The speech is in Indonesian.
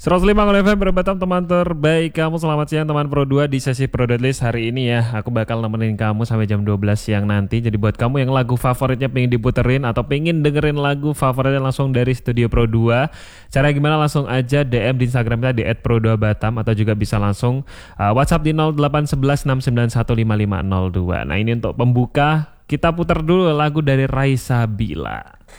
105,5 FM Perbatam teman terbaik kamu. Selamat siang teman Pro 2 di sesi Pro List hari ini ya. Aku bakal nemenin kamu sampai jam 12 siang nanti. Jadi buat kamu yang lagu favoritnya pengen diputerin atau pengen dengerin lagu favoritnya langsung dari Studio Pro 2, cara gimana? Langsung aja DM di Instagram kita di @pro2batam atau juga bisa langsung WhatsApp di 081169155502. Nah ini untuk pembuka, kita putar dulu lagu dari Raisa Bila.